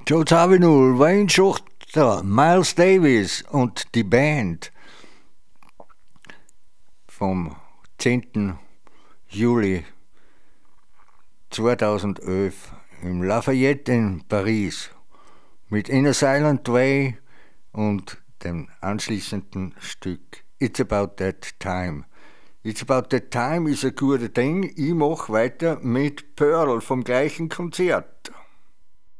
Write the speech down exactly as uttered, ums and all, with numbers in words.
George Avenue, Wayne Schuchter, Miles Davis und die Band vom zehnten Juli zweitausendelf im Lafayette in Paris mit In a Silent Way und dem anschließenden Stück It's About That Time. It's About That Time ist ein gutes Ding. Ich mache weiter mit Pearl vom gleichen Konzert.